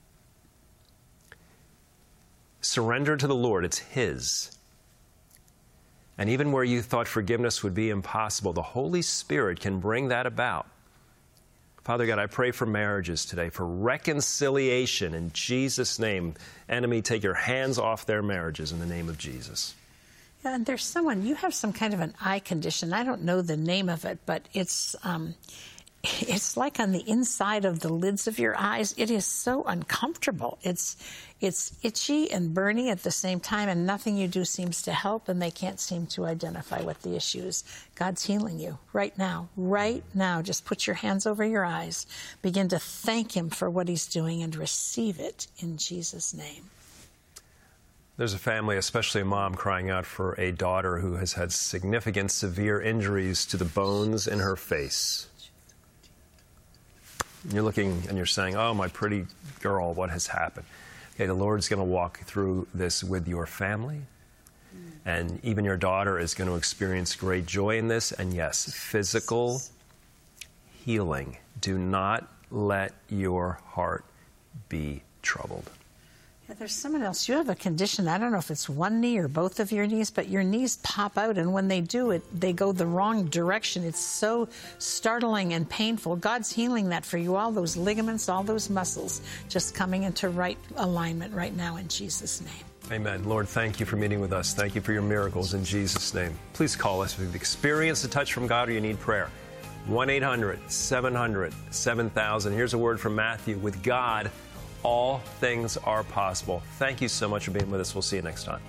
S5: Surrender to the Lord. It's His. And even where you thought forgiveness would be impossible, the Holy Spirit can bring that about. Father God, I pray for marriages today, for reconciliation in Jesus' name. Enemy, take your hands off their marriages in the name of Jesus.
S6: Yeah, and there's someone, you have some kind of an eye condition. I don't know the name of it, but it's um, it's like on the inside of the lids of your eyes. It is so uncomfortable. It's it's itchy and burning at the same time, and nothing you do seems to help, and they can't seem to identify what the issue is. God's healing you right now, right now. Just put your hands over your eyes. Begin to thank Him for what He's doing and receive it in Jesus' name.
S5: There's a family, especially a mom, crying out for a daughter who has had significant, severe injuries to the bones in her face. You're looking and you're saying, oh, my pretty girl, what has happened? Okay, the Lord's going to walk through this with your family. And even your daughter is going to experience great joy in this. And yes, physical healing. Do not let your heart be troubled.
S6: Yeah, there's someone else. You have a condition. I don't know if it's one knee or both of your knees, but your knees pop out, and when they do it, they go the wrong direction. It's so startling and painful. God's healing that for you. All those ligaments, all those muscles, just coming into right alignment right now in Jesus' name.
S5: Amen. Lord, thank you for meeting with us. Thank you for your miracles in Jesus' name. Please call us if you've experienced a touch from God or you need prayer. one eight hundred seven hundred seven thousand. Here's a word from Matthew. With God, all things are possible. Thank you so much for being with us. We'll see you next time.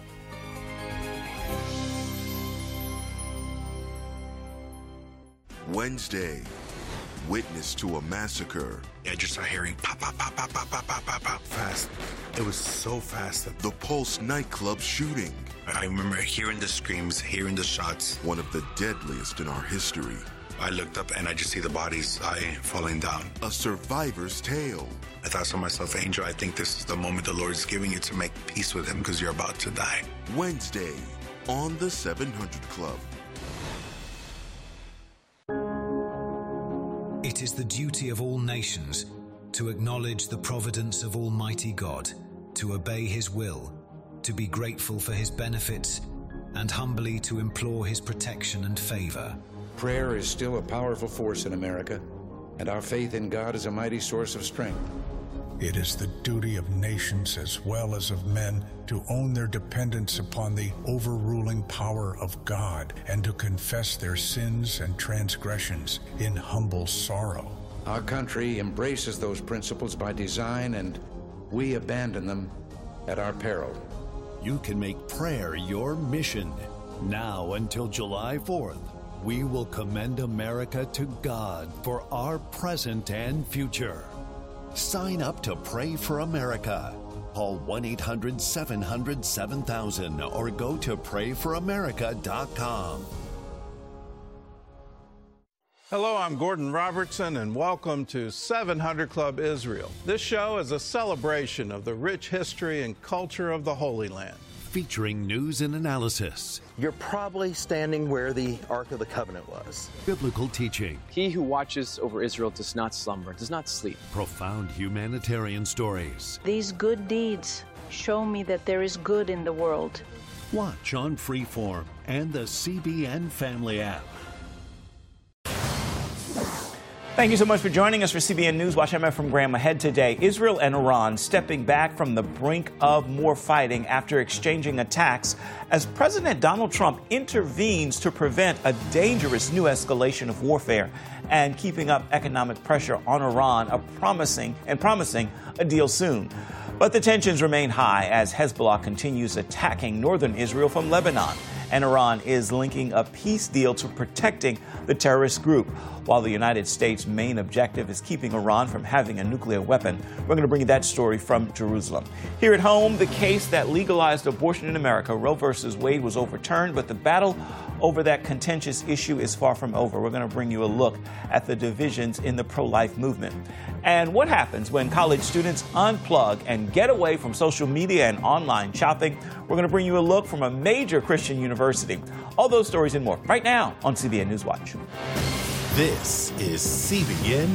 S21: Wednesday, witness to a massacre.
S9: I just started hearing pop, pop, pop, pop, pop, pop, pop, pop, pop. Fast. It was so fast.
S21: The Pulse nightclub shooting.
S9: I remember hearing the screams, hearing the shots.
S21: One of the deadliest in our history.
S9: I looked up and I just see the bodies lying, falling down.
S21: A survivor's tale.
S9: I thought to myself, Angel, I think this is the moment the Lord is giving you to make peace with him because you're about to die.
S21: Wednesday on the seven hundred Club.
S10: It is the duty of all nations to acknowledge the providence of Almighty God, to obey His will, to be grateful for His benefits, and humbly to implore His protection and favor.
S11: Prayer is still a powerful force in America, and our faith in God is a mighty source of strength.
S12: It is the duty of nations as well as of men to own their dependence upon the overruling power of God and to confess their sins and transgressions in humble sorrow.
S11: Our country embraces those principles by design, and we abandon them at our peril.
S23: You can make prayer your mission. Now until July fourth, we will commend America to God for our present and future. Sign up to Pray for America. Call one eight hundred seven hundred seven thousand or go to pray for america dot com.
S13: Hello, I'm Gordon Robertson, and welcome to seven hundred Club Israel. This show is a celebration of the rich history and culture of the Holy Land.
S23: Featuring news and analysis.
S15: You're probably standing where the Ark of the Covenant was.
S23: Biblical teaching.
S17: He who watches over Israel does not slumber, does not sleep.
S23: Profound humanitarian stories.
S18: These good deeds show me that there is good in the world.
S23: Watch on Freeform and the C B N Family app.
S19: Thank you so much for joining us for C B N News Watch. I'm Efrem Graham. Ahead today, Israel and Iran stepping back from the brink of more fighting after exchanging attacks as President Donald Trump intervenes to prevent a dangerous new escalation of warfare and keeping up economic pressure on Iran, a promising and promising a deal soon. But the tensions remain high as Hezbollah continues attacking northern Israel from Lebanon, and Iran is linking a peace deal to protecting the terrorist group. While the United States' main objective is keeping Iran from having a nuclear weapon. We're going to bring you that story from Jerusalem. Here at home, the case that legalized abortion in America, Roe versus Wade, was overturned, but the battle over that contentious issue is far from over. We're going to bring you a look at the divisions in the pro-life movement. And what happens when college students unplug and get away from social media and online shopping? We're going to bring you a look from a major Christian university. All those stories and more right now on C B N Newswatch.
S14: This is C B N